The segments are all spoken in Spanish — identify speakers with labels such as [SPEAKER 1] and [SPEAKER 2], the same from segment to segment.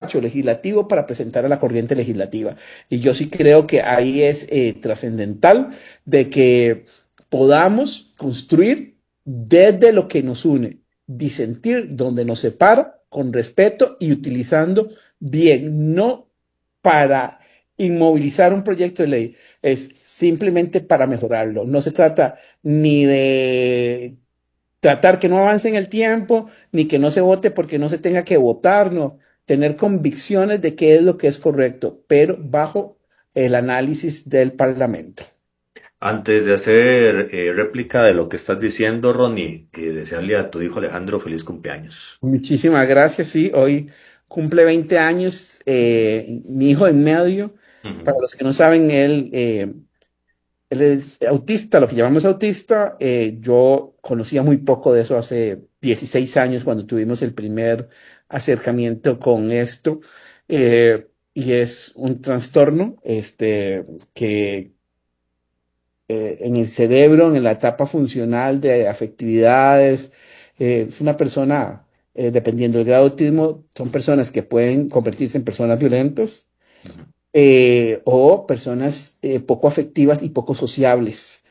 [SPEAKER 1] despacho legislativo para presentar a la corriente legislativa. Y yo sí creo que ahí es trascendental de que podamos construir desde lo que nos une, disentir donde nos separa, con respeto y utilizando bien, no para inmovilizar un proyecto de ley, es simplemente para mejorarlo. No se trata ni de tratar que no avance en el tiempo, ni que no se vote porque no se tenga que votar, no. Tener convicciones de qué es lo que es correcto, pero bajo el análisis del Parlamento.
[SPEAKER 2] Antes de hacer réplica de lo que estás diciendo, Ronnie, desearle a tu hijo Alejandro feliz cumpleaños.
[SPEAKER 1] Muchísimas gracias. Sí, hoy cumple 20 años mi hijo en medio. Para
[SPEAKER 2] Ujú.
[SPEAKER 1] los que no saben, él es autista, lo que llamamos autista. Yo conocía muy poco de eso hace 16 años cuando tuvimos el primer acercamiento con esto. Y es un trastorno que en el cerebro, en la etapa funcional de afectividades, es una persona, dependiendo del grado de autismo, son personas que pueden convertirse en personas violentas
[SPEAKER 2] Ujú.
[SPEAKER 1] o personas poco afectivas y poco sociables,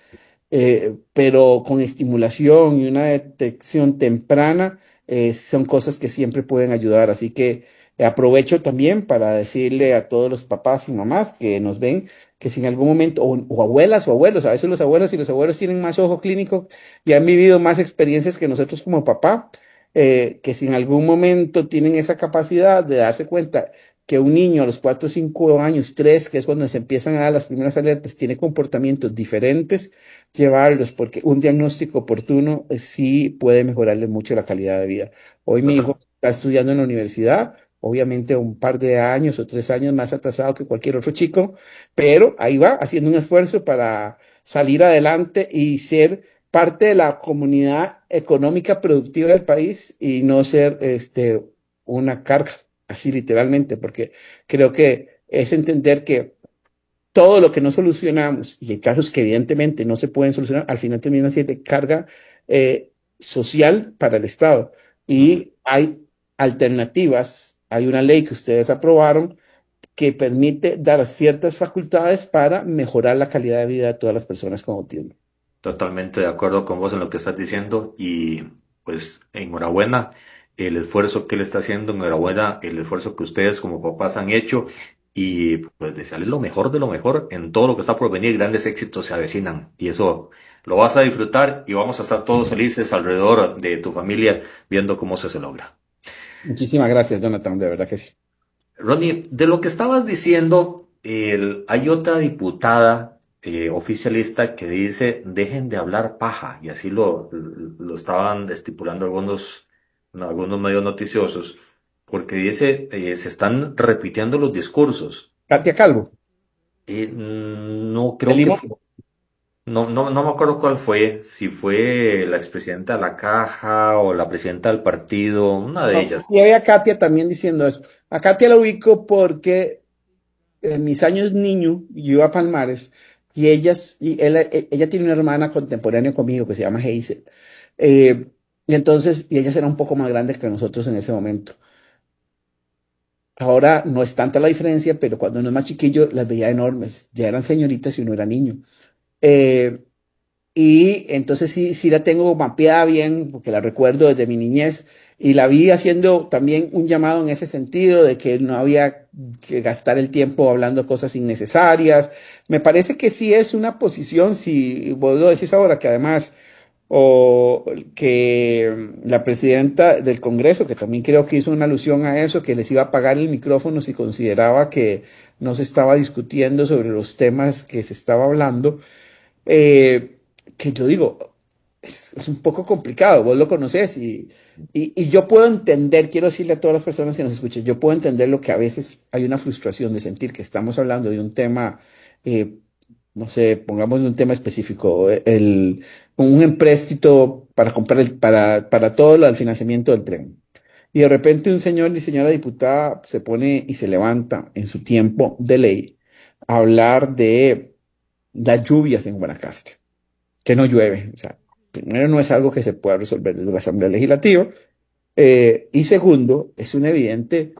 [SPEAKER 1] pero con estimulación y una detección temprana son cosas que siempre pueden ayudar. Así que aprovecho también para decirle a todos los papás y mamás que nos ven que si en algún momento, o abuelas o abuelos, a veces los abuelos y los abuelos tienen más ojo clínico y han vivido más experiencias que nosotros como papá, que si en algún momento tienen esa capacidad de darse cuenta que un niño a los 4 o 5 años, 3 que es cuando se empiezan a dar las primeras alertas, tiene comportamientos diferentes, llevarlos, porque un diagnóstico oportuno sí puede mejorarle mucho la calidad de vida. Hoy mi
[SPEAKER 2] Total.
[SPEAKER 1] hijo está estudiando en la universidad, obviamente un par de años o 3 años más atrasado que cualquier otro chico, pero ahí va haciendo un esfuerzo para salir adelante y ser parte de la comunidad económica productiva del país y no ser una carga, así literalmente, porque creo que es entender que todo lo que no solucionamos, y hay casos que evidentemente no se pueden solucionar, al final termina siendo carga social para el Estado.
[SPEAKER 2] Ujú.
[SPEAKER 1] Y hay alternativas, hay una ley que ustedes aprobaron que permite dar ciertas facultades para mejorar la calidad de vida de todas las personas con autismo.
[SPEAKER 2] Totalmente de acuerdo con vos en lo que estás diciendo y pues enhorabuena el esfuerzo que él está haciendo, enhorabuena el esfuerzo que ustedes como papás han hecho y pues desearles lo mejor de lo mejor en todo lo que está por venir, grandes éxitos se avecinan y eso lo vas a disfrutar y vamos a estar todos felices alrededor de tu familia viendo cómo se logra.
[SPEAKER 1] Muchísimas gracias, Jonathan, de verdad que sí.
[SPEAKER 2] Ronnie, de lo que estabas diciendo, hay otra diputada oficialista que dice dejen de hablar paja, y así lo estaban estipulando algunos medios noticiosos, porque dice se están repitiendo los discursos.
[SPEAKER 1] Katia Calvo,
[SPEAKER 2] No
[SPEAKER 1] de
[SPEAKER 2] creo que
[SPEAKER 1] Limón.
[SPEAKER 2] fue, no me acuerdo cuál fue, si fue la expresidenta de la Caja o la presidenta del partido, una de
[SPEAKER 1] No,
[SPEAKER 2] ellas.
[SPEAKER 1] y había Katia también diciendo eso. A Katia la ubico porque en mis años niño, yo iba a Palmares y ella tiene una hermana contemporánea conmigo que se llama Hazel. Y entonces, y ellas eran un poco más grandes que nosotros en ese momento. Ahora no es tanta la diferencia, pero cuando uno es más chiquillo las veía enormes. Ya eran señoritas y uno era niño. Eh, Y entonces sí, sí la tengo mapeada bien, porque la recuerdo desde mi niñez, y la vi haciendo también un llamado en ese sentido de que no había que gastar el tiempo hablando cosas innecesarias. Me parece que sí es una posición, si vos lo decís ahora, que además, o que la presidenta del Congreso, que también creo que hizo una alusión a eso, que les iba a apagar el micrófono si consideraba que no se estaba discutiendo sobre los temas que se estaba hablando, eh, que yo digo, es un poco complicado, vos lo conoces y yo puedo entender, quiero decirle a todas las personas que nos escuchen, yo puedo entender lo que a veces hay una frustración de sentir que estamos hablando de un tema, eh, no sé, pongamos un tema específico, un empréstito para comprar para todo el financiamiento del tren. Y de repente un señor y señora diputada se pone y se levanta en su tiempo de ley a hablar de las lluvias en Guanacaste, que no llueve. O sea, primero no es algo que se pueda resolver desde la Asamblea Legislativa. Y segundo, es un evidente.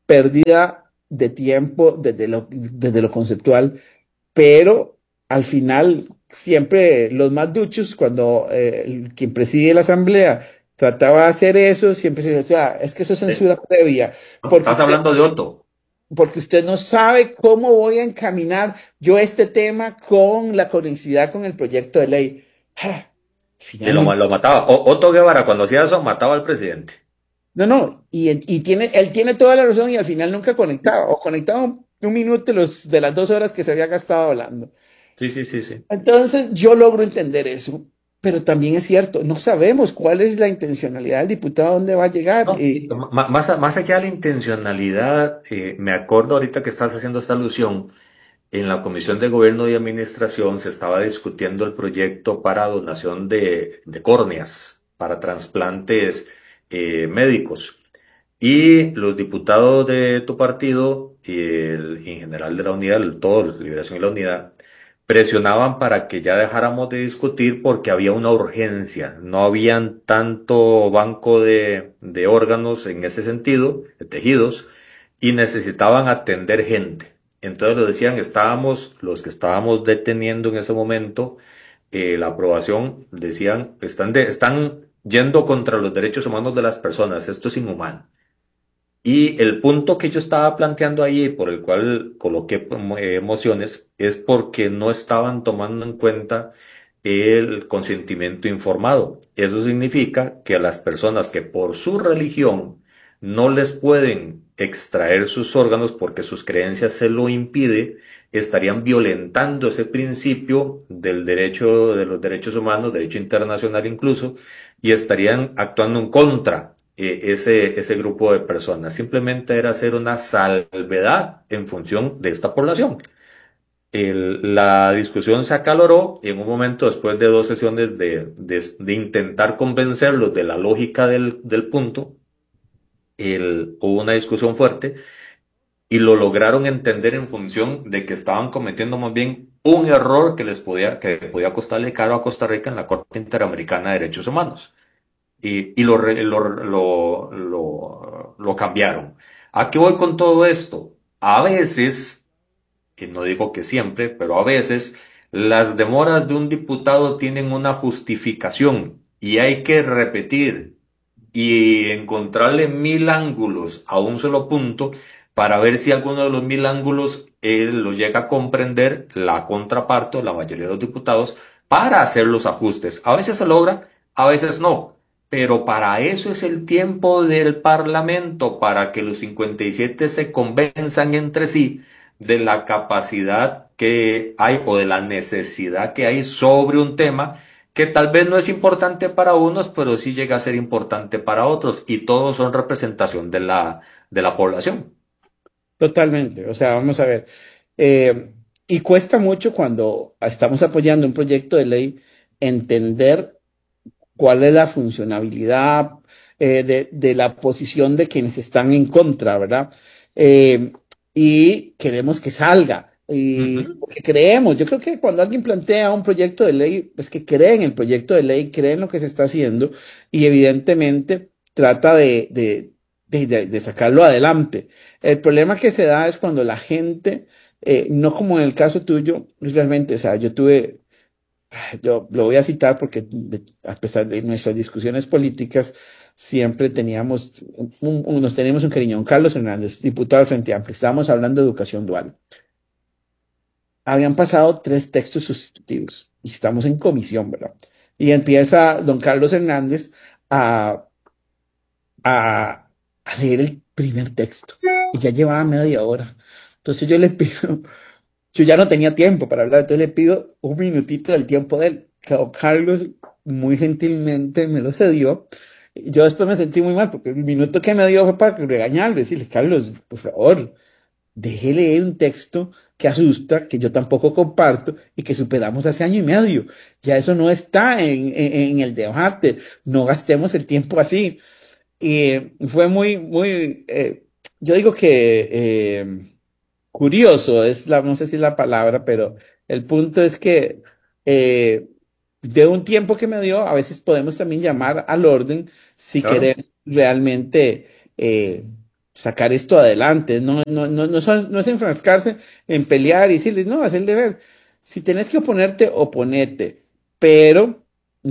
[SPEAKER 1] pérdida de tiempo desde lo conceptual, pero al final siempre los más duchos, cuando quien preside la asamblea trataba de hacer eso, siempre se decía: "Ah, es que eso es
[SPEAKER 2] Eh,
[SPEAKER 1] censura previa, porque
[SPEAKER 2] Estás
[SPEAKER 1] usted,
[SPEAKER 2] hablando de Otto,
[SPEAKER 1] porque usted no sabe cómo voy a encaminar yo este tema con la conexidad con el proyecto de ley". Ah,
[SPEAKER 2] y
[SPEAKER 1] finalmente.
[SPEAKER 2] lo mataba. Otto Guevara, cuando hacía eso, mataba al presidente.
[SPEAKER 1] No, no, él tiene toda la razón y al final nunca conectaba, o conectaba un minuto de las 2 horas que se había gastado hablando.
[SPEAKER 2] Sí, sí, sí, sí.
[SPEAKER 1] Entonces yo logro entender eso, pero también es cierto, no sabemos cuál es la intencionalidad del diputado, dónde va a llegar.
[SPEAKER 2] No, y más allá de la intencionalidad, me acuerdo ahorita que estás haciendo esta alusión, en la Comisión de Gobierno y Administración se estaba discutiendo el proyecto para donación de córneas, para trasplantes médicos. Y los diputados de tu partido y en general de la unidad, todos, Liberación y la Unidad, presionaban para que ya dejáramos de discutir porque había una urgencia. No habían tanto banco de órganos en ese sentido, de tejidos, y necesitaban atender gente. Entonces lo decían, estábamos, los que estábamos deteniendo en ese momento, la aprobación, decían, están yendo contra los derechos humanos de las personas, esto es inhumano. Y el punto que yo estaba planteando ahí, por el cual coloqué emociones, es porque no estaban tomando en cuenta el consentimiento informado. Eso significa que a las personas que por su religión no les pueden extraer sus órganos porque sus creencias se lo impide, estarían violentando ese principio del derecho, de los derechos humanos, derecho internacional incluso, y estarían actuando en contra ese grupo de personas. Simplemente era hacer una salvedad en función de esta población. La discusión se acaloró y en un momento, después de 2 sesiones de intentar convencerlos de la lógica del punto, hubo una discusión fuerte y lo lograron entender en función de que estaban cometiendo más bien un error que podía costarle caro a Costa Rica en la Corte Interamericana de Derechos Humanos y lo cambiaron. ¿A qué voy con todo esto? A veces, y no digo que siempre, pero a veces las demoras de un diputado tienen una justificación y hay que repetir y encontrarle 1000 ángulos a un solo punto para ver si alguno de los 1000 ángulos lo llega a comprender la contraparte o la mayoría de los diputados para hacer los ajustes. A veces se logra, a veces no. Pero para eso es el tiempo del Parlamento, para que los 57 se convenzan entre sí de la capacidad que hay o de la necesidad que hay sobre un tema que tal vez no es importante para unos, pero sí llega a ser importante para otros, y todos son representación de la población.
[SPEAKER 1] Totalmente, o sea, vamos a ver. eh, y cuesta mucho cuando estamos apoyando un proyecto de ley entender cuál es la funcionabilidad de la posición de quienes están en contra, ¿verdad? Eh, y queremos que salga. Y
[SPEAKER 2] Ujú.
[SPEAKER 1] porque creemos, yo creo que cuando alguien plantea un proyecto de ley, es que cree en el proyecto de ley, cree en lo que se está haciendo y evidentemente trata de sacarlo adelante. El problema que se da es cuando la gente, no como en el caso tuyo, realmente, o sea, yo lo voy a citar porque a pesar de nuestras discusiones políticas, siempre nos teníamos un cariño. Don Carlos Hernández, diputado del Frente Amplio, estábamos hablando de educación dual. Habían pasado 3 textos sustitutivos y estamos en comisión, ¿verdad? Y empieza don Carlos Hernández a, a, a leer el primer texto y ya llevaba media hora. Entonces yo le pido, yo ya no tenía tiempo para hablar, entonces le pido un minutito del tiempo de él. Que don Carlos muy gentilmente me lo cedió. Yo después me sentí muy mal porque el minuto que me dio fue para regañarlo, decirle: "Carlos, por favor, deje leer un texto que asusta, que yo tampoco comparto y que superamos hace año y medio. Ya eso no está en el debate, no gastemos el tiempo así". Y fue yo digo que curioso, no sé si es la palabra, pero el punto es que eh, de un tiempo que me dio, a veces podemos también llamar al orden si
[SPEAKER 2] Claro.
[SPEAKER 1] queremos realmente sacar esto adelante, no es enfrascarse en pelear y decirles, no, haz el deber. Si tenés que oponerte, oponete, pero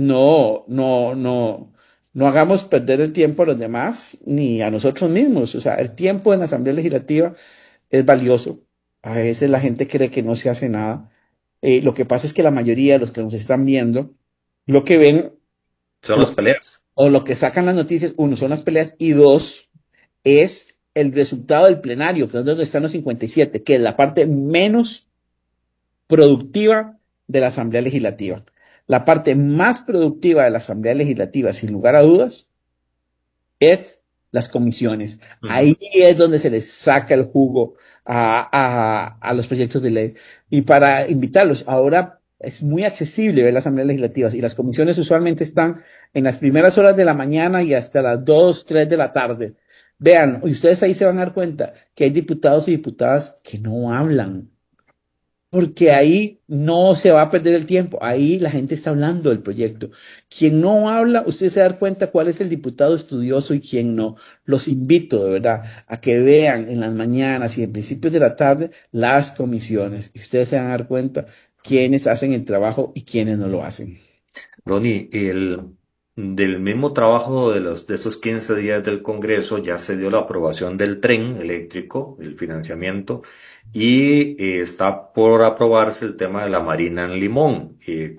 [SPEAKER 1] no hagamos perder el tiempo a los demás ni a nosotros mismos. O sea, el tiempo en la Asamblea Legislativa es valioso. A veces la gente cree que no se hace nada. Lo que pasa es que la mayoría de los que nos están viendo, lo que ven,
[SPEAKER 2] Son las
[SPEAKER 1] lo,
[SPEAKER 2] peleas.
[SPEAKER 1] o lo que sacan las noticias, uno, son las peleas y dos, es el resultado del plenario, que es donde están los 57, que es la parte menos productiva de la Asamblea Legislativa. La parte más productiva de la Asamblea Legislativa, sin lugar a dudas, es las comisiones.
[SPEAKER 2] Ujú.
[SPEAKER 1] Ahí es donde se les saca el jugo a los proyectos de ley. Y para invitarlos, ahora es muy accesible ver las asambleas legislativas y las comisiones usualmente están en las primeras horas de la mañana y hasta las 2 3 de la tarde. Vean, y ustedes ahí se van a dar cuenta que hay diputados y diputadas que no hablan, porque ahí no se va a perder el tiempo, ahí la gente está hablando del proyecto. Quien no habla, usted se da cuenta cuál es el diputado estudioso y quién no. Los invito de verdad a que vean en las mañanas y en principios de la tarde las comisiones y ustedes se van a dar cuenta quiénes hacen el trabajo y quiénes no lo hacen.
[SPEAKER 2] Ronnie, del mismo trabajo de estos 15 días del Congreso ya se dio la aprobación del tren eléctrico, el financiamiento, y está por aprobarse el tema de la Marina en Limón,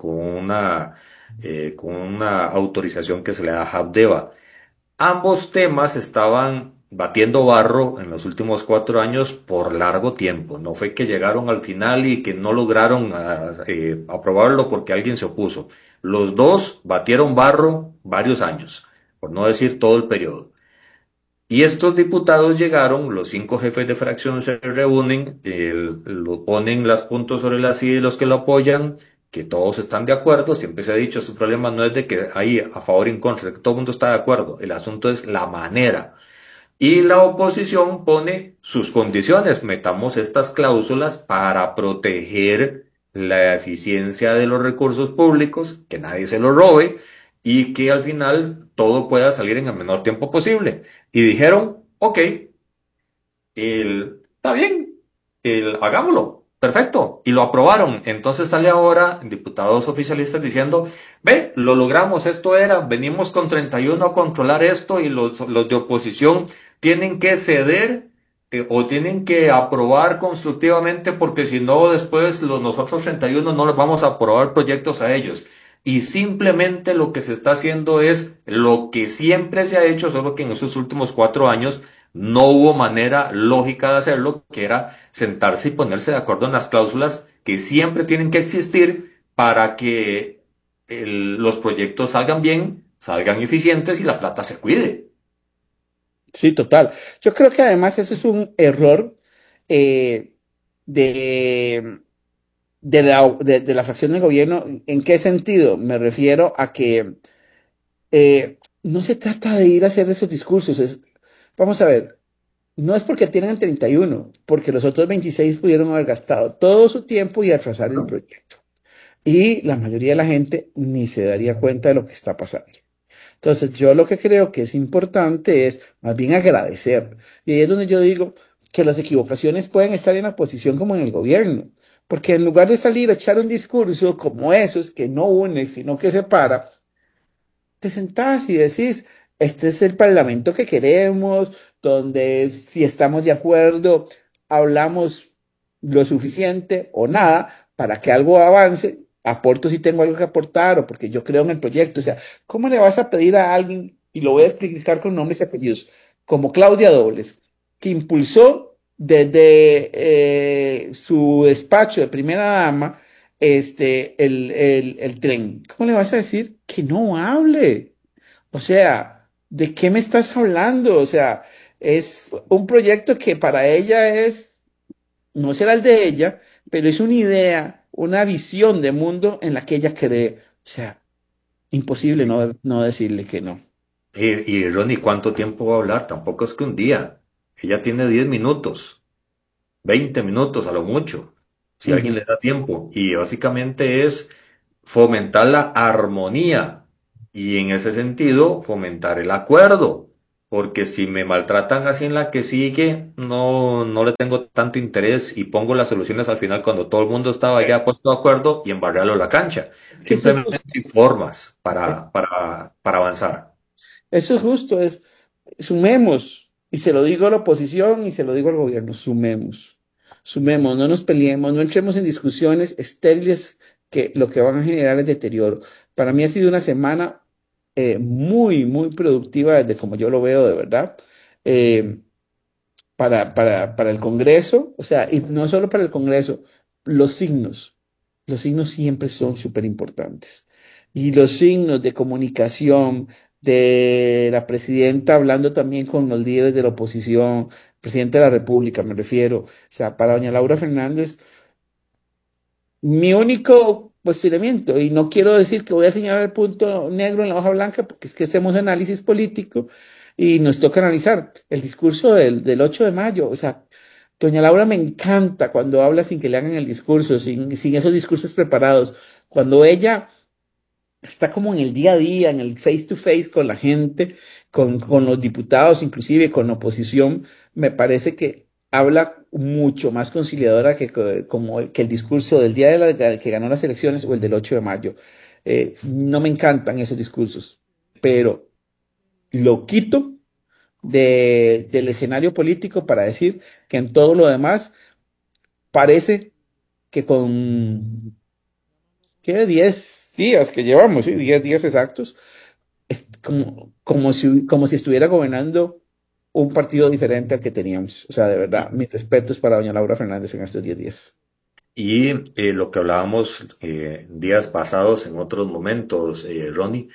[SPEAKER 2] con una autorización que se le da a Habdeba. Ambos temas estaban batiendo barro en los últimos 4 años por largo tiempo. No fue que llegaron al final y que no lograron aprobarlo porque alguien se opuso. Los dos batieron barro varios años, por no decir todo el periodo. Y estos diputados llegaron, los 5 jefes de fracción se reúnen, lo ponen los puntos sobre las i de los que lo apoyan, que todos están de acuerdo. Siempre se ha dicho, este problema no es de que hay a favor y en contra, de que todo el mundo está de acuerdo. El asunto es la manera. Y la oposición pone sus condiciones. Metamos estas cláusulas para proteger la eficiencia de los recursos públicos, que nadie se los robe y que al final todo pueda salir en el menor tiempo posible. Y dijeron, ok, está bien, hagámoslo, perfecto, y lo aprobaron. Entonces sale ahora diputados oficialistas diciendo, ve, lo logramos, esto era, venimos con 31 a controlar esto y los de oposición tienen que ceder o tienen que aprobar constructivamente porque si no después nosotros 31 no les vamos a aprobar proyectos a ellos. Y simplemente lo que se está haciendo es lo que siempre se ha hecho, solo que en esos últimos 4 años no hubo manera lógica de hacerlo, que era sentarse y ponerse de acuerdo en las cláusulas que siempre tienen que existir para que los proyectos salgan bien, salgan eficientes y la plata se cuide.
[SPEAKER 1] Sí, total. Yo creo que además eso es un error eh, de, de la fracción del gobierno. ¿En qué sentido? Me refiero a que no se trata de ir a hacer esos discursos. Vamos a ver, no es porque tienen 31, porque los otros 26 pudieron haber gastado todo su tiempo y atrasar el proyecto. Y la mayoría de la gente ni se daría cuenta de lo que está pasando. Entonces, yo lo que creo que es importante es más bien agradecer. Y ahí es donde yo digo que las equivocaciones pueden estar en la oposición como en el gobierno. Porque en lugar de salir a echar un discurso como esos, que no une, sino que separa, te sentás y decís, este es el parlamento que queremos, donde si estamos de acuerdo, hablamos lo suficiente o nada para que algo avance, aporto si tengo algo que aportar o porque yo creo en el proyecto. O sea, ¿cómo le vas a pedir a alguien, y lo voy a explicar con nombres y apellidos, como Claudia Dobles, que impulsó desde su despacho de primera dama, el tren? ¿Cómo le vas a decir que no hable? O sea, ¿de qué me estás hablando? O sea, es un proyecto que para ella no será el de ella, pero es una idea, una visión de mundo en la que ella cree. O sea, imposible no decirle que no.
[SPEAKER 2] Y Ronnie, ¿cuánto tiempo va a hablar? Tampoco es que un día. Ella tiene 10 minutos, 20 minutos a lo mucho, si alguien
[SPEAKER 1] Ujú.
[SPEAKER 2] le da tiempo. Y básicamente es fomentar la armonía y en ese sentido fomentar el acuerdo, porque si me maltratan así en la que sigue, no le tengo tanto interés y pongo las soluciones al final cuando todo el mundo estaba ya puesto de acuerdo y embarrarlo la cancha.
[SPEAKER 1] Que eso es
[SPEAKER 2] Simplemente
[SPEAKER 1] justo.
[SPEAKER 2] hay formas para avanzar.
[SPEAKER 1] Eso es justo, es sumemos, y se lo digo a la oposición y se lo digo al gobierno, sumemos, no nos peleemos, no entremos en discusiones estériles que lo que van a generar es deterioro. Para mí ha sido una semana muy productiva desde como yo lo veo de verdad. Eh, para el Congreso, o sea, y no solo para el Congreso, los signos, los signos siempre son súper importantes. Y los signos de comunicación de la presidenta hablando también con los líderes de la oposición, presidente de la República, me refiero, o sea, para doña Laura Fernández, mi único cuestionamiento, y no quiero decir que voy a señalar el punto negro en la hoja blanca, porque es que hacemos análisis político y nos toca analizar el discurso del 8 de mayo. O sea, doña Laura me encanta cuando habla sin que le hagan el discurso, sin esos discursos preparados. Cuando ella está como en el día a día, en el face to face con la gente, con los diputados, inclusive con la oposición, me parece que habla mucho más conciliadora que el discurso del día de que ganó las elecciones o el del 8 de mayo. No me encantan esos discursos, pero lo quito del escenario político para decir que en todo lo demás parece que con ¿qué? 10 días que llevamos, ¿sí? 10 días exactos es como si estuviera gobernando un partido diferente al que teníamos. O sea, de verdad, mis respetos para doña Laura Fernández en estos 10 días.
[SPEAKER 2] Y lo que hablábamos días pasados en otros momentos, Ronnie,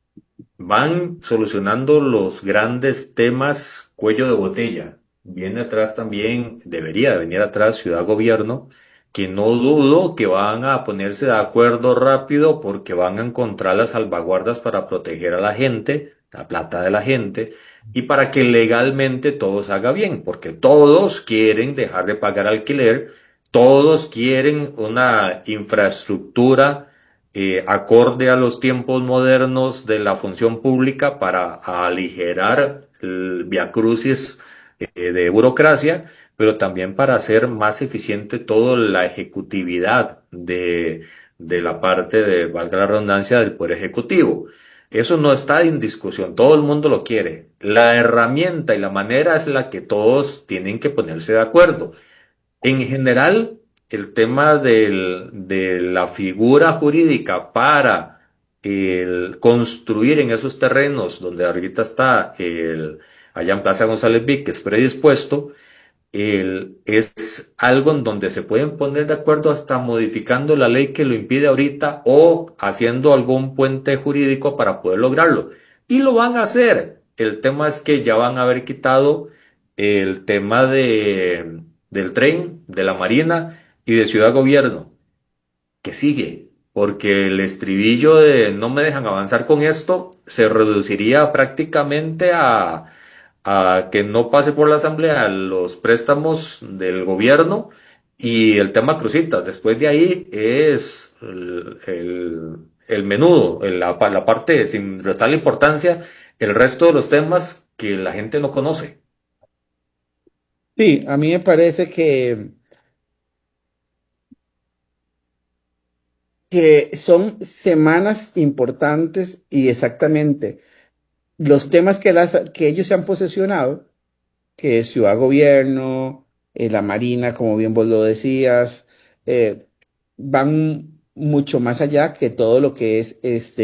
[SPEAKER 2] van solucionando los grandes temas cuello de botella. Viene atrás también, debería de venir atrás Ciudad Gobierno, que no dudo que van a ponerse de acuerdo rápido porque van a encontrar las salvaguardas para proteger a la gente, la plata de la gente, y para que legalmente todo se haga bien, porque todos quieren dejar de pagar alquiler, todos quieren una infraestructura acorde a los tiempos modernos de la función pública para aligerar el viacrucis de burocracia, pero también para hacer más eficiente toda la ejecutividad de la parte de, valga la redundancia, del Poder Ejecutivo. Eso no está en discusión, todo el mundo lo quiere. La herramienta y la manera es la que todos tienen que ponerse de acuerdo. En general, el tema de la figura jurídica para el construir en esos terrenos donde ahorita está allá en Plaza González Víquez predispuesto, es algo en donde se pueden poner de acuerdo hasta modificando la ley que lo impide ahorita o haciendo algún puente jurídico para poder lograrlo. Y lo van a hacer. El tema es que ya van a haber quitado el tema del tren, de la Marina y de Ciudad Gobierno, que sigue, porque el estribillo de no me dejan avanzar con esto se reduciría prácticamente a que no pase por la Asamblea los préstamos del gobierno y el tema crucitas. Después de ahí es el menudo, la parte sin restarle importancia, el resto de los temas que la gente no conoce.
[SPEAKER 1] Sí, a mí me parece que son semanas importantes y exactamente los temas que ellos se han posesionado, que es Ciudad Gobierno, la Marina, como bien vos lo decías, eh, van mucho más allá que todo lo que es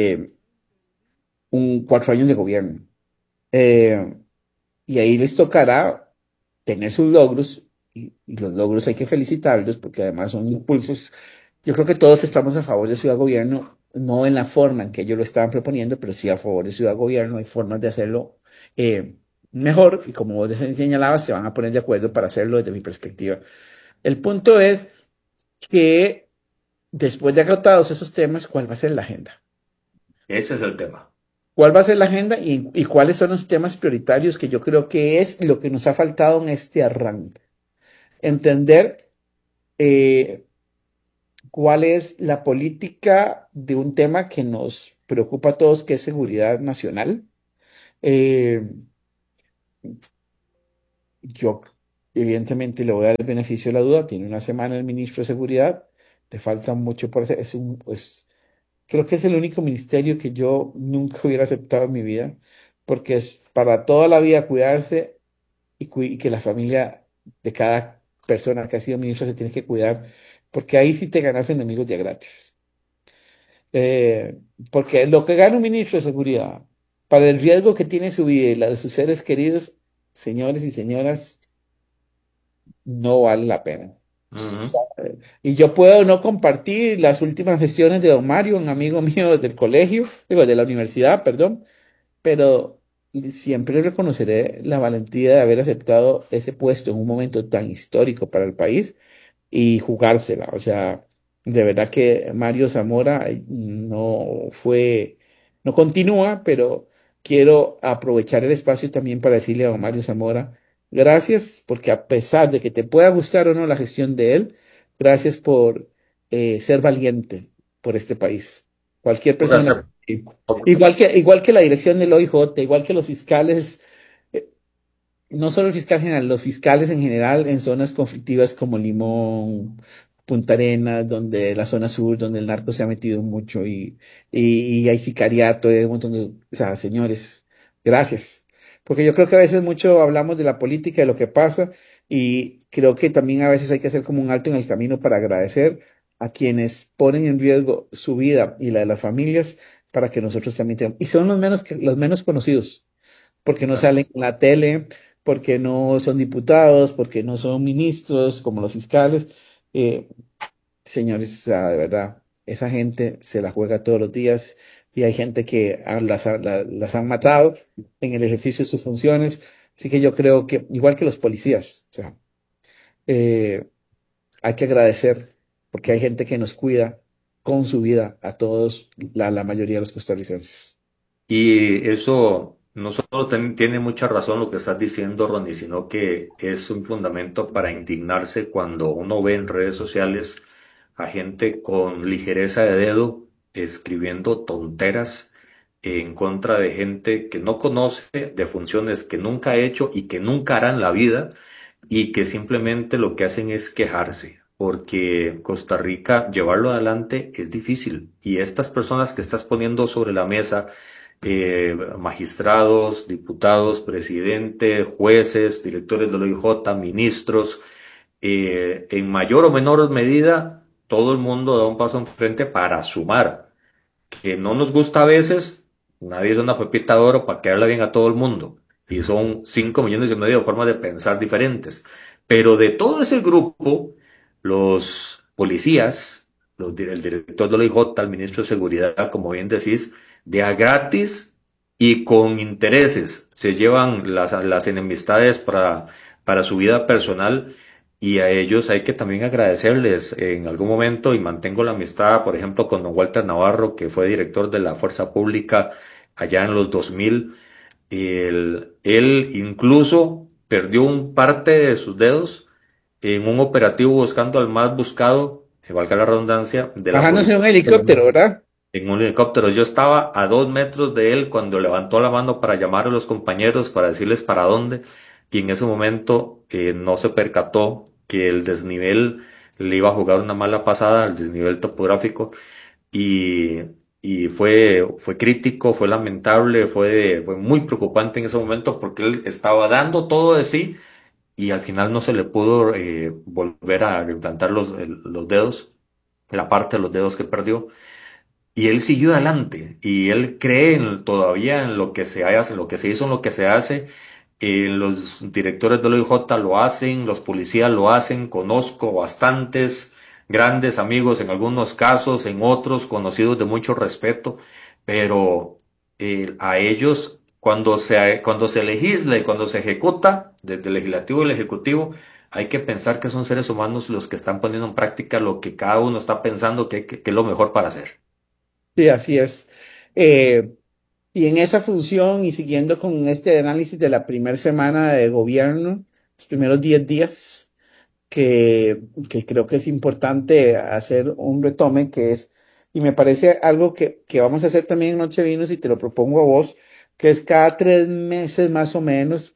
[SPEAKER 1] un 4 años de gobierno. Eh, y ahí les tocará tener sus logros, y los logros hay que felicitarlos porque además son impulsos. Yo creo que todos estamos a favor de Ciudad Gobierno, no en la forma en que ellos lo estaban proponiendo, pero sí a favor de Ciudad Gobierno. Hay formas de hacerlo mejor y como vos señalabas, se van a poner de acuerdo para hacerlo desde mi perspectiva. El punto es que después de agotados esos temas, ¿cuál va a ser la agenda?
[SPEAKER 2] Ese es el tema.
[SPEAKER 1] ¿Cuál va a ser la agenda y cuáles son los temas prioritarios que yo creo que es lo que nos ha faltado en este arranque? Entender eh, cuál es la política de un tema que nos preocupa a todos, que es seguridad nacional. Eh, Yo, evidentemente, le voy a dar el beneficio de la duda. Tiene una semana el ministro de Seguridad. Le falta mucho por hacer. Creo que es el único ministerio que yo nunca hubiera aceptado en mi vida, porque es para toda la vida cuidarse y que la familia de cada persona que ha sido ministro se tiene que cuidar, porque ahí sí te ganas enemigos ya gratis. Porque lo que gana un ministro de Seguridad para el riesgo que tiene su vida y la de sus seres queridos, señores y señoras, no vale la pena.
[SPEAKER 2] Ujú.
[SPEAKER 1] Y yo puedo no compartir las últimas gestiones de don Mario, un amigo mío del colegio, digo, de la universidad, perdón, pero siempre reconoceré la valentía de haber aceptado ese puesto en un momento tan histórico para el país y jugársela. O sea, de verdad que Mario Zamora no fue, no continúa, pero quiero aprovechar el espacio también para decirle a don Mario Zamora, gracias, porque a pesar de que te pueda gustar o no la gestión de él, gracias por ser valiente por este país. Cualquier persona,
[SPEAKER 2] Póngase,
[SPEAKER 1] igual que la dirección del OIJ, igual que los fiscales, eh, no solo el fiscal general, los fiscales en general en zonas conflictivas como Limón, Punta Arenas, donde la zona sur, donde el narco se ha metido mucho y hay sicariato, y hay un montón de, o sea, señores, gracias. Porque yo creo que a veces mucho hablamos de la política, de lo que pasa, y creo que también a veces hay que hacer como un alto en el camino para agradecer a quienes ponen en riesgo su vida y la de las familias para que nosotros también tengamos. Y son los menos conocidos porque no salen en la tele, porque no son diputados, porque no son ministros como los fiscales. Eh, Señores, o sea, de verdad, esa gente se la juega todos los días y hay gente que las han matado en el ejercicio de sus funciones. Así que yo creo que, igual que los policías, o sea, eh, hay que agradecer porque hay gente que nos cuida con su vida a todos, la mayoría de los costarricenses.
[SPEAKER 2] y eso no solo tiene mucha razón lo que estás diciendo, Ronnie, sino que es un fundamento para indignarse cuando uno ve en redes sociales a gente con ligereza de dedo escribiendo tonteras en contra de gente que no conoce, de funciones que nunca ha hecho y que nunca hará en la vida, y que simplemente lo que hacen es quejarse, porque Costa Rica llevarlo adelante es difícil. Y estas personas que estás poniendo sobre la mesa, magistrados, diputados, presidente, jueces, directores del OIJ, ministros, en mayor o menor medida, todo el mundo da un paso enfrente para sumar, que no nos gusta a veces. Nadie es una pepita de oro para quedarle bien a todo el mundo. Y son 5,5 millones de formas de pensar diferentes. Pero de todo ese grupo, los policías, el director de la IJ, el ministro de Seguridad, como bien decís, de a gratis y con intereses, se llevan las enemistades para su vida personal, y a ellos hay que también agradecerles en algún momento, y mantengo la amistad, por ejemplo, con don Walter Navarro, que fue director de la Fuerza Pública allá en los 2000. Él incluso perdió un parte de sus dedos en un operativo buscando al más buscado, que valga la redundancia, de la
[SPEAKER 1] Bajándose de
[SPEAKER 2] policía
[SPEAKER 1] un helicóptero, ¿verdad?
[SPEAKER 2] en un helicóptero. Yo estaba a 2 metros de él cuando levantó la mano para llamar a los compañeros para decirles para dónde, y en ese momento no se percató que el desnivel le iba a jugar una mala pasada, el desnivel topográfico, y, y fue crítico, fue lamentable, fue muy preocupante en ese momento porque él estaba dando todo de sí y al final no se le pudo volver a reimplantar los dedos, la parte de los dedos que perdió. Y él siguió adelante y él cree todavía en lo que se hace, en lo que se hizo, en lo que se hace. Los directores del OIJ lo hacen, los policías lo hacen. Conozco bastantes grandes amigos en algunos casos, en otros conocidos de mucho respeto, pero a ellos cuando se legisla y cuando se ejecuta desde el legislativo y el ejecutivo, hay que pensar que son seres humanos los que están poniendo en práctica lo que cada uno está pensando que es lo mejor para hacer.
[SPEAKER 1] Sí, así es. Eh, y en esa función y siguiendo con este análisis de la primera semana de gobierno, los primeros 10 días, que creo que es importante hacer un retome, y me parece algo que vamos a hacer también en Nochevinos y te lo propongo a vos, que es cada 3 meses más o menos,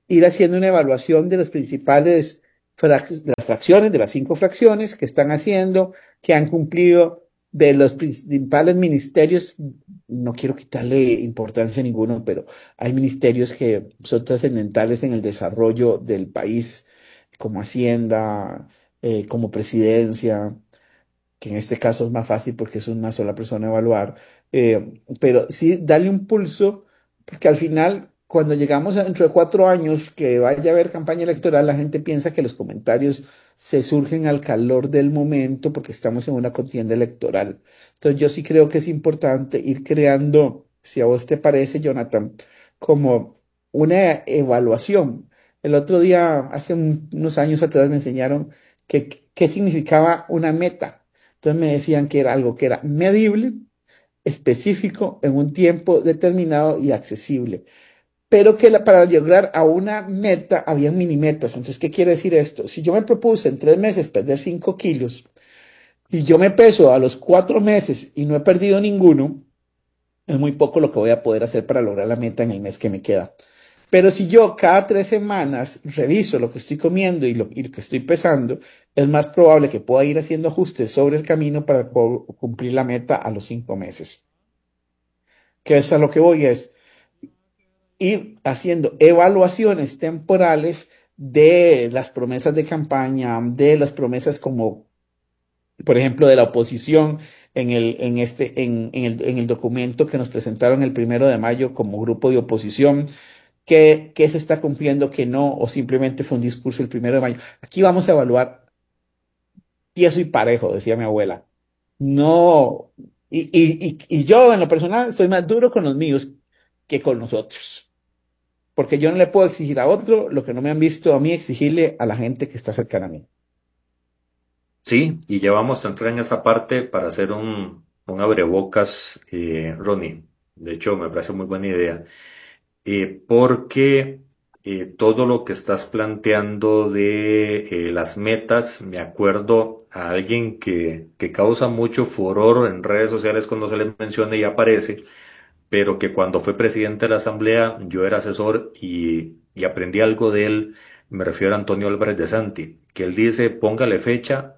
[SPEAKER 1] ir haciendo una evaluación de los principales de las fracciones, de las 5 fracciones que están haciendo, que han cumplido, de los principales ministerios. No quiero quitarle importancia a ninguno, pero hay ministerios que son trascendentales en el desarrollo del país, como Hacienda, como Presidencia, que en este caso es más fácil porque es una sola persona evaluar, pero sí darle un pulso, porque al final, cuando llegamos dentro de 4 años que vaya a haber campaña electoral, la gente piensa que los comentarios se surgen al calor del momento porque estamos en una contienda electoral. Entonces yo sí creo que es importante ir creando, si a vos te parece, Jonathan, como una evaluación. El otro día, hace unos años atrás, me enseñaron qué significaba una meta. Entonces me decían que era algo que era medible, específico, en un tiempo determinado y accesible. Pero que para llegar a una meta había mini metas. Entonces, ¿qué quiere decir esto? Si yo me propuse en 3 meses perder 5 kilos y yo me peso a los 4 meses y no he perdido ninguno, es muy poco lo que voy a poder hacer para lograr la meta en el mes que me queda. Pero si yo cada 3 semanas reviso lo que estoy comiendo y lo que estoy pesando, es más probable que pueda ir haciendo ajustes sobre el camino para cumplir la meta a los 5 meses. Que es a lo que voy, es ir haciendo evaluaciones temporales de las promesas de campaña, de las promesas como, por ejemplo, de la oposición en el documento que nos presentaron el 1 de mayo como grupo de oposición. ¿Qué se está cumpliendo, qué no, o simplemente fue un discurso el 1 de mayo? Aquí vamos a evaluar tieso y parejo, decía mi abuela. No, y yo en lo personal soy más duro con los míos que con los otros, porque yo no le puedo exigir a otro lo que no me han visto a mí exigirle a la gente que está cercana a mí.
[SPEAKER 2] Sí, y ya vamos a entrar en esa parte para hacer un abrebocas, Ronnie. De hecho, me parece muy buena idea. Porque todo lo que estás planteando de las metas, me acuerdo a alguien que causa mucho furor en redes sociales cuando se le menciona y aparece, pero que cuando fue presidente de la Asamblea yo era asesor y aprendí algo de él. Me refiero a Antonio Álvarez de Santi, que él dice: póngale fecha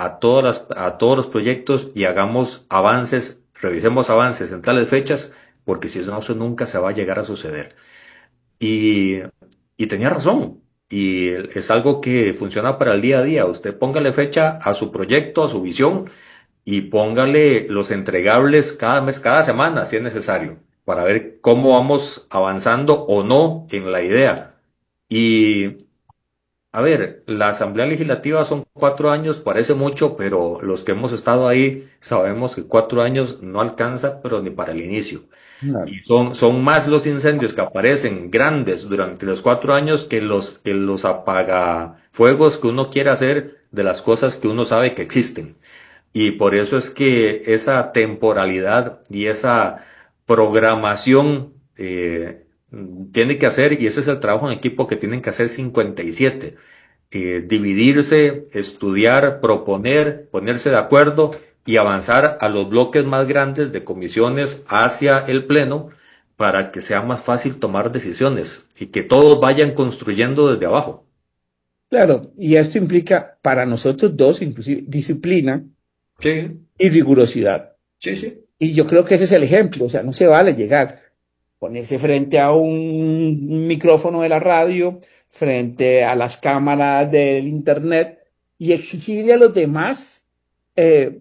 [SPEAKER 2] a todos los proyectos y hagamos avances, revisemos avances en tales fechas, porque si no, eso nunca se va a llegar a suceder. Y, y tenía razón. Y es algo que funciona para el día a día. Usted póngale fecha a su proyecto, a su visión, y póngale los entregables cada mes, cada semana, si es necesario, para ver cómo vamos avanzando o no en la idea. Y a ver, la Asamblea Legislativa son 4 años, parece mucho, pero los que hemos estado ahí sabemos que 4 años no alcanza, pero ni para el inicio.
[SPEAKER 1] Claro.
[SPEAKER 2] Y son más los incendios que aparecen grandes durante los 4 años que los apagafuegos que uno quiere hacer de las cosas que uno sabe que existen. Y por eso es que esa temporalidad y esa programación tiene que hacer, y ese es el trabajo en equipo que tienen que hacer 57. Dividirse, estudiar, proponer, ponerse de acuerdo y avanzar a los bloques más grandes de comisiones hacia el pleno para que sea más fácil tomar decisiones y que todos vayan construyendo desde abajo.
[SPEAKER 1] Claro, y esto implica para nosotros dos, inclusive, disciplina
[SPEAKER 2] Sí,
[SPEAKER 1] y rigurosidad.
[SPEAKER 2] sí, sí.
[SPEAKER 1] Y yo creo que ese es el ejemplo, o sea, no se vale llegar, ponerse frente a un micrófono de la radio, frente a las cámaras del internet y exigirle a los demás eh,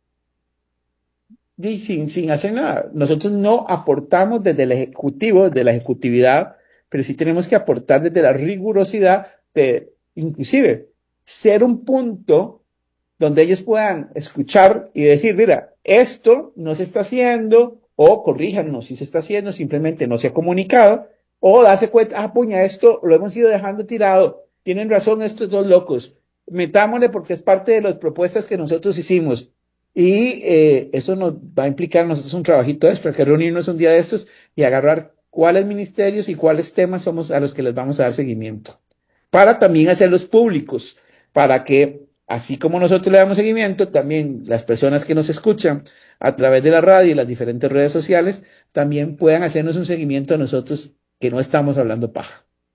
[SPEAKER 1] y sin hacer nada. Nosotros no aportamos desde el ejecutivo, desde la ejecutividad, pero sí tenemos que aportar desde la rigurosidad de, inclusive, ser un punto donde ellos puedan escuchar y decir, mira, esto no se está haciendo, o corríjanos si se está haciendo, simplemente no se ha comunicado, o darse cuenta, ah, puña, esto lo hemos ido dejando tirado, tienen razón estos dos locos, metámosle porque es parte de las propuestas que nosotros hicimos. Y eso nos va a implicar a nosotros un trabajito extra, que reunirnos un día de estos y agarrar cuáles ministerios y cuáles temas somos a los que les vamos a dar seguimiento. Para también hacerlos públicos, para que así como nosotros le damos seguimiento, también las personas que nos escuchan a través de la radio y las diferentes redes sociales, también puedan hacernos un seguimiento a nosotros que no estamos hablando paja.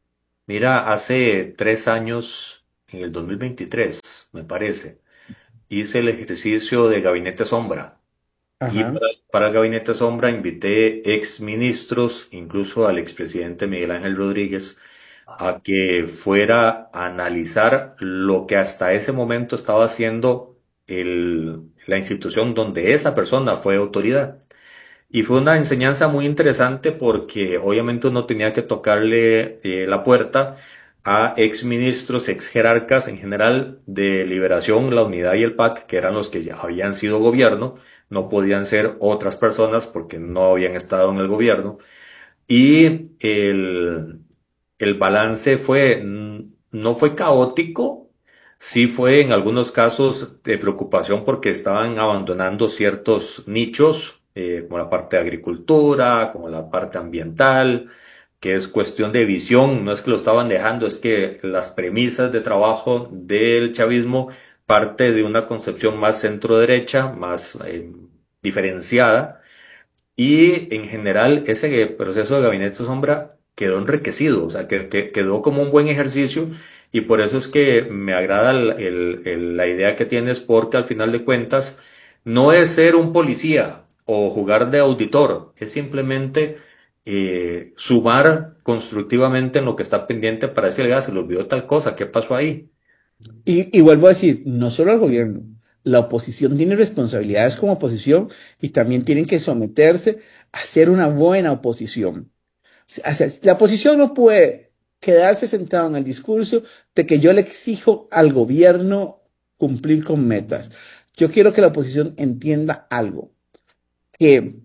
[SPEAKER 2] Mira, hace 3 años, en el 2023, me parece, hice el ejercicio de gabinete sombra. Y
[SPEAKER 1] Ajá.
[SPEAKER 2] para el gabinete sombra invité ex ministros, incluso al expresidente Miguel Ángel Rodríguez, a que fuera a analizar lo que hasta ese momento estaba haciendo la institución donde esa persona fue autoridad. Y fue una enseñanza muy interesante porque obviamente uno tenía que tocarle la puerta a ex ministros, ex jerarcas en general de Liberación, la Unidad y el PAC, que eran los que ya habían sido gobierno, no podían ser otras personas porque no habían estado en el gobierno. Y el balance fue, no fue caótico, sí fue en algunos casos de preocupación porque estaban abandonando ciertos nichos, como la parte de agricultura, como la parte ambiental, que es cuestión de visión, no es que lo estaban dejando, es que las premisas de trabajo del chavismo parte de una concepción más centro derecha, más diferenciada, y en general ese proceso de gabinete sombra quedó enriquecido, o sea, quedó como un buen ejercicio y por eso es que me agrada la idea que tienes porque al final de cuentas no es ser un policía o jugar de auditor, es simplemente sumar constructivamente en lo que está pendiente para decirle, se le olvidó tal cosa, ¿qué pasó ahí?
[SPEAKER 1] Y vuelvo a decir, no solo al gobierno, la oposición tiene responsabilidades como oposición y también tienen que someterse a ser una buena oposición. O sea, la oposición no puede quedarse sentado en el discurso de que yo le exijo al gobierno cumplir con metas. Yo quiero que la oposición entienda algo, que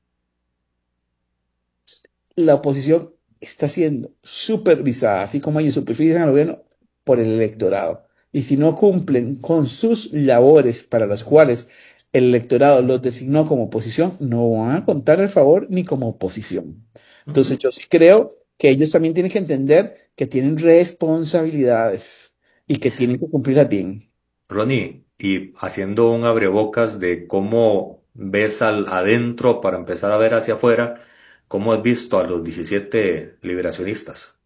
[SPEAKER 1] la oposición está siendo supervisada, así como ellos supervisan al gobierno, por el electorado. Y si no cumplen con sus labores para las cuales el electorado los designó como oposición, no van a contar el favor ni como oposición. Entonces
[SPEAKER 2] Ujú.
[SPEAKER 1] yo sí creo que ellos también tienen que entender que tienen responsabilidades y que tienen que cumplirlas bien.
[SPEAKER 2] Ronnie, y haciendo un abrebocas de cómo ves al adentro para empezar a ver hacia afuera, ¿cómo has visto a los 17 liberacionistas?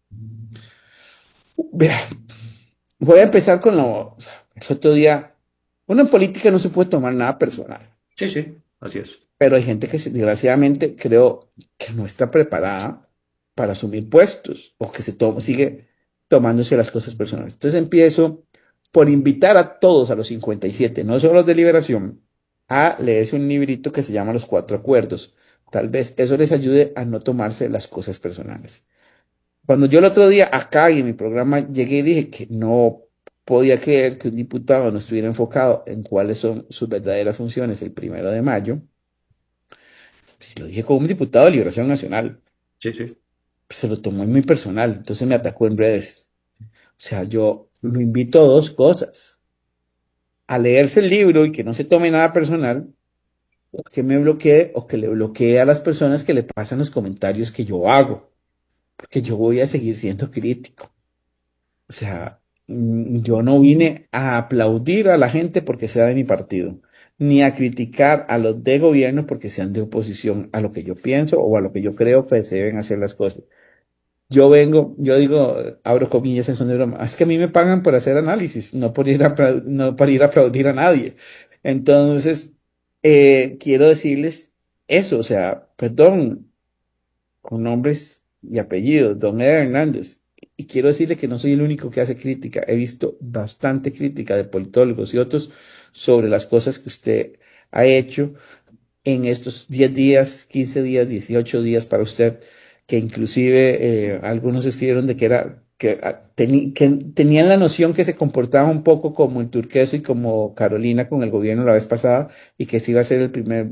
[SPEAKER 1] Vea, voy a empezar con el otro día. Uno en política no se puede tomar nada personal.
[SPEAKER 2] Sí, sí, así es.
[SPEAKER 1] Pero hay gente que desgraciadamente creo que no está preparada para asumir puestos o que sigue tomándose las cosas personales. Entonces empiezo por invitar a todos a los 57, no solo los de Liberación, a leerse un librito que se llama Los Cuatro Acuerdos. Tal vez eso les ayude a no tomarse las cosas personales. Cuando yo el otro día acá y en mi programa llegué y dije que no podía creer que un diputado no estuviera enfocado en cuáles son sus verdaderas funciones el 1 de mayo, pues lo dije como un diputado de Liberación Nacional,
[SPEAKER 2] Sí, sí.
[SPEAKER 1] pues se lo tomó muy personal, entonces me atacó en redes. O sea, yo lo invito a dos cosas, a leerse el libro y que no se tome nada personal, o que me bloquee o que le bloquee a las personas que le pasan los comentarios que yo hago, porque yo voy a seguir siendo crítico. O sea, yo no vine a aplaudir a la gente porque sea de mi partido, ni a criticar a los de gobierno porque sean de oposición a lo que yo pienso o a lo que yo creo que se deben hacer las cosas. Yo digo, abro comillas en son de broma, es que a mí me pagan por hacer análisis, no por no para ir a aplaudir a nadie. Entonces, quiero decirles eso, o sea, perdón, con nombres y apellidos, don Eder Hernández. Y quiero decirle que no soy el único que hace crítica. He visto bastante crítica de politólogos y otros sobre las cosas que usted ha hecho en estos 10 días, 15 días, 18 días para usted, que inclusive algunos escribieron de que era que tenían la noción que se comportaba un poco como el Turqueso y como Carolina con el gobierno la vez pasada y que se iba a ser el primer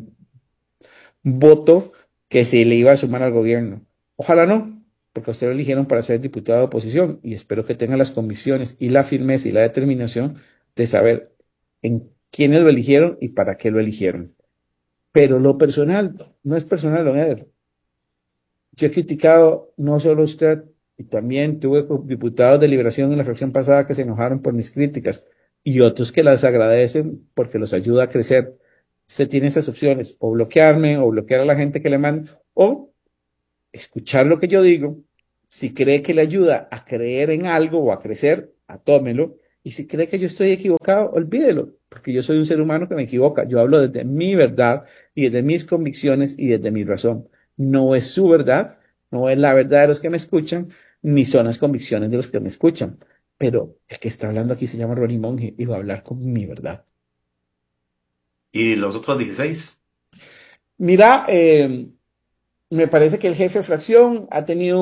[SPEAKER 1] voto que se le iba a sumar al gobierno. Ojalá no, porque a usted lo eligieron para ser diputado de oposición y espero que tenga las convicciones y la firmeza y la determinación de saber en quiénes lo eligieron y para qué lo eligieron. Pero lo personal no es personal, don Eder. Yo he criticado no solo a usted, y también tuve diputados de Liberación en la fracción pasada que se enojaron por mis críticas y otros que las agradecen porque los ayuda a crecer. Usted tiene esas opciones, o bloquearme, o bloquear a la gente que le manda, o escuchar lo que yo digo Si cree que le ayuda a creer en algo o a crecer, atómelo. Y si cree que yo estoy equivocado, olvídelo, porque yo soy un ser humano que me equivoca. Yo hablo desde mi verdad y desde mis convicciones y desde mi razón. No es su verdad, no es la verdad de los que me escuchan, ni son las convicciones de los que me escuchan. Pero el que está hablando aquí se llama Ronnie Monge y va a hablar con mi verdad.
[SPEAKER 2] ¿Y los otros 16?
[SPEAKER 1] Mira, me parece que el jefe de fracción ha tenido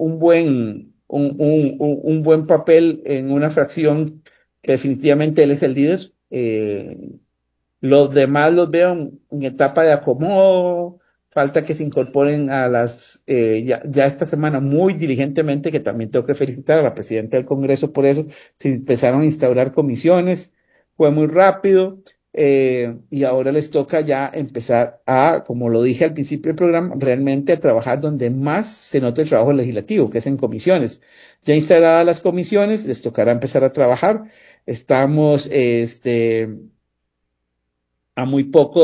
[SPEAKER 1] un buen papel en una fracción que definitivamente él es el líder. Los demás los veo en etapa de acomodo, falta que se incorporen a ya esta semana muy diligentemente, que también tengo que felicitar a la presidenta del Congreso por eso, se empezaron a instaurar comisiones, fue muy rápido, y ahora les toca ya empezar a, como lo dije al principio del programa, realmente a trabajar donde más se nota el trabajo legislativo, que es en comisiones. Ya instaladas las comisiones, les tocará empezar a trabajar. Estamos, a muy poco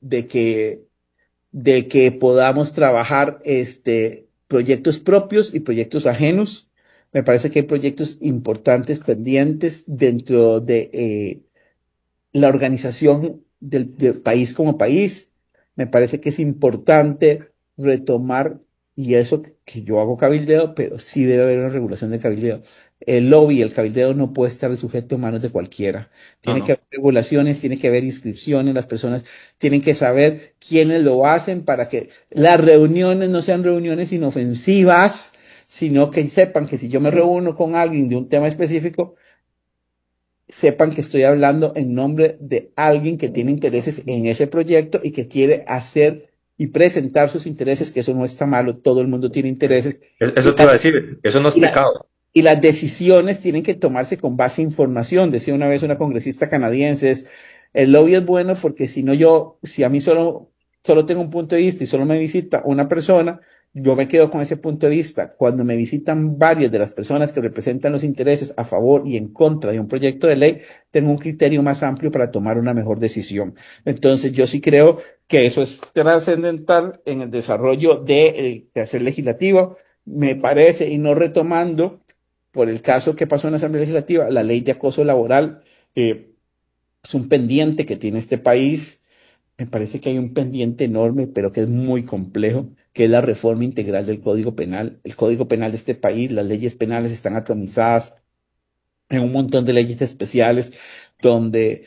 [SPEAKER 1] de que podamos trabajar proyectos propios y proyectos ajenos. Me parece que hay proyectos importantes pendientes dentro de la organización del país como país. Me parece que es importante retomar, y eso que yo hago cabildeo, pero sí debe haber una regulación de cabildeo. El lobby, el cabildeo no puede estar sujeto a manos de cualquiera.
[SPEAKER 2] No,
[SPEAKER 1] Tiene que
[SPEAKER 2] no.
[SPEAKER 1] haber regulaciones, tiene que haber inscripciones, las personas tienen que saber quiénes lo hacen para que las reuniones no sean reuniones inofensivas, sino que sepan que si yo me reúno con alguien de un tema específico, sepan que estoy hablando en nombre de alguien que tiene intereses en ese proyecto y que quiere hacer y presentar sus intereses, que eso no está malo, todo el mundo tiene intereses. Y
[SPEAKER 2] Eso te iba a
[SPEAKER 1] las,
[SPEAKER 2] decir, eso no es
[SPEAKER 1] y la-
[SPEAKER 2] pecado.
[SPEAKER 1] y las decisiones tienen que tomarse con base en información. Decía una vez una congresista canadiense, el lobby es bueno porque si no yo, si a mí solo tengo un punto de vista y solo me visita una persona, yo me quedo con ese punto de vista. Cuando me visitan varias de las personas que representan los intereses a favor y en contra de un proyecto de ley, tengo un criterio más amplio para tomar una mejor decisión. Entonces, yo sí creo que eso es trascendental en el desarrollo del quehacer legislativo, me parece, y no retomando por el caso que pasó en la Asamblea Legislativa, la ley de acoso laboral, es un pendiente que tiene este país. Me parece que hay un pendiente enorme, pero que es muy complejo, que es la reforma integral del Código Penal. El Código Penal de este país, las leyes penales están atomizadas en un montón de leyes especiales donde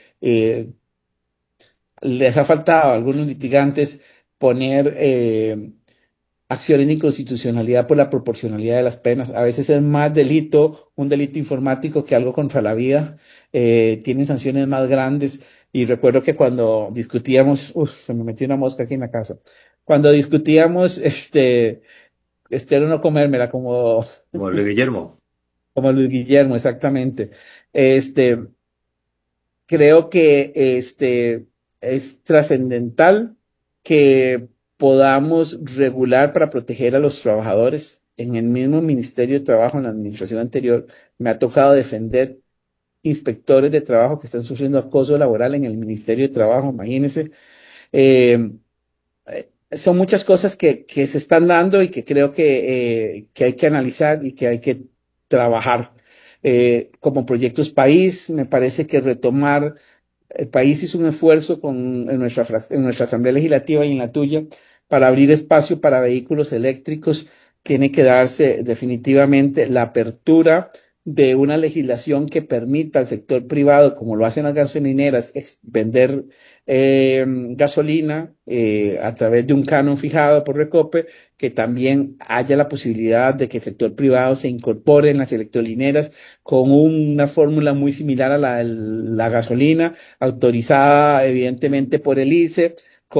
[SPEAKER 1] les ha faltado a algunos litigantes poner acciones de inconstitucionalidad por la proporcionalidad de las penas. A veces es más delito, un delito informático que algo contra la vida. Tienen sanciones más grandes. Y recuerdo que cuando discutíamos, se me metió una mosca aquí en la casa. Cuando discutíamos, espero no comérmela
[SPEAKER 2] Como Luis Guillermo.
[SPEAKER 1] como Luis Guillermo, exactamente. Este, Creo que es trascendental que podamos regular para proteger a los trabajadores. En el mismo Ministerio de Trabajo, en la administración anterior, me ha tocado defender inspectores de trabajo que están sufriendo acoso laboral en el Ministerio de Trabajo, imagínense. Eh, Son muchas cosas que se están dando y que creo que hay que analizar y que hay que trabajar. Como proyectos país, me parece que retomar el país hizo un esfuerzo en nuestra Asamblea Legislativa y en la tuya para abrir espacio para vehículos eléctricos. Tiene que darse definitivamente la apertura de una legislación que permita al sector privado, como lo hacen las gasolineras, vender gasolina a través de un canon fijado por Recope, que también haya la posibilidad de que el sector privado se incorpore en las electrolineras con una fórmula muy similar a la gasolina autorizada evidentemente por el ICE,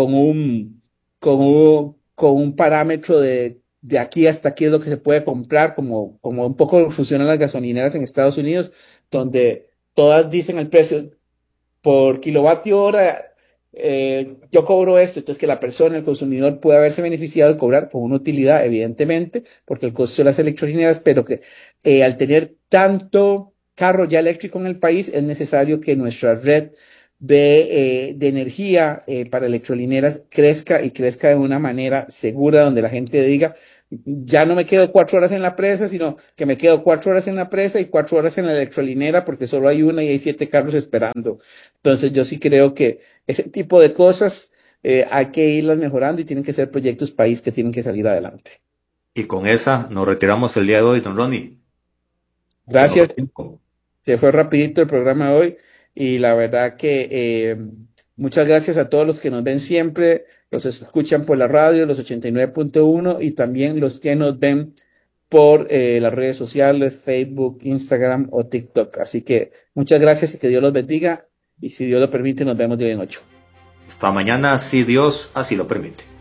[SPEAKER 1] con un parámetro de aquí hasta aquí es lo que se puede comprar, como un poco funcionan las gasolineras en Estados Unidos, donde todas dicen el precio por kilovatio hora, yo cobro esto, entonces que la persona, el consumidor, puede haberse beneficiado de cobrar con una utilidad, evidentemente, porque el costo de las electrolineras, pero que al tener tanto carro ya eléctrico en el país, es necesario que nuestra red de energía para electrolineras crezca y crezca de una manera segura, donde la gente diga, Ya no me quedo 4 horas en la presa, sino que me quedo 4 horas en la presa y 4 horas en la electrolinera porque solo hay una y hay 7 carros esperando. Entonces yo sí creo que ese tipo de cosas hay que irlas mejorando y tienen que ser proyectos país que tienen que salir adelante.
[SPEAKER 2] Y con esa nos retiramos el día de hoy, don Ronnie. Se nos fue
[SPEAKER 1] Gracias.
[SPEAKER 2] el tiempo.
[SPEAKER 1] Se fue rapidito el programa de hoy y la verdad que muchas gracias a todos los que nos ven siempre, los escuchan por la radio, los 89.1 y también los que nos ven por las redes sociales, Facebook, Instagram o TikTok. Así que muchas gracias y que Dios los bendiga y si Dios lo permite nos vemos de hoy en 8.
[SPEAKER 2] Hasta mañana, si Dios así lo permite.